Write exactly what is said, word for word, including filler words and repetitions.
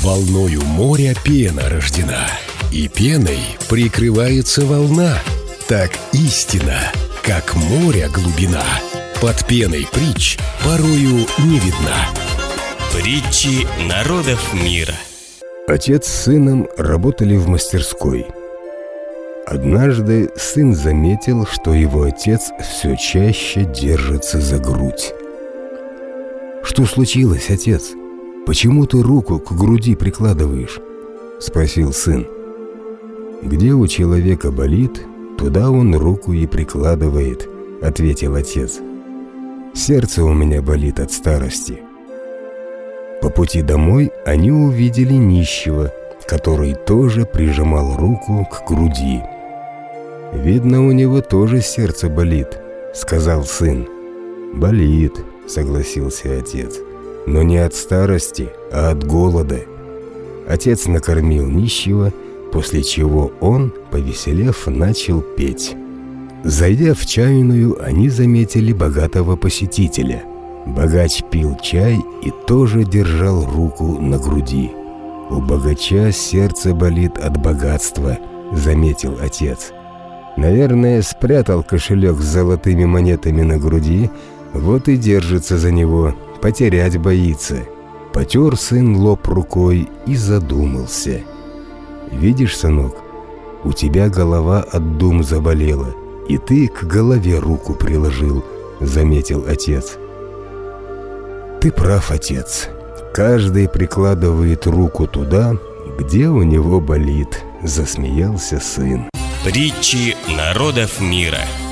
Волною моря пена рождена, и пеной прикрывается волна. Так истина, как море глубина, под пеной притч порою не видна. Притчи народов мира. Отец с сыном работали в мастерской. Однажды сын заметил, что его отец все чаще держится за грудь. «Что случилось, отец? Почему ты руку к груди прикладываешь?» — спросил сын. «Где у человека болит, туда он руку и прикладывает», — ответил отец. «Сердце у меня болит от старости». По пути домой они увидели нищего, который тоже прижимал руку к груди. «Видно, у него тоже сердце болит», — сказал сын. «Болит», — согласился отец, — «но не от старости, а от голода». Отец накормил нищего, после чего он, повеселев, начал петь. Зайдя в чайную, они заметили богатого посетителя. Богач пил чай и тоже держал руку на груди. «У богача сердце болит от богатства», — заметил отец. «Наверное, спрятал кошелек с золотыми монетами на груди, вот и держится за него, потерять боится». Потер сын лоб рукой и задумался. «Видишь, сынок, у тебя голова от дум заболела, и ты к голове руку приложил», — заметил отец. «Ты прав, отец. Каждый прикладывает руку туда, где у него болит», — засмеялся сын. Притчи народов мира.